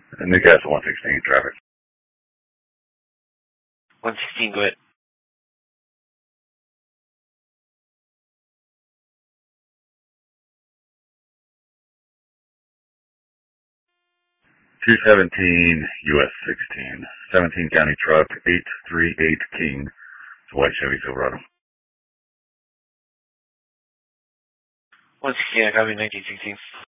Newcastle 116 traffic. 116, go ahead. $217 US 16, 17 County Truck, 838 King. It's a white Chevy Silverado. 116, I copy 1916.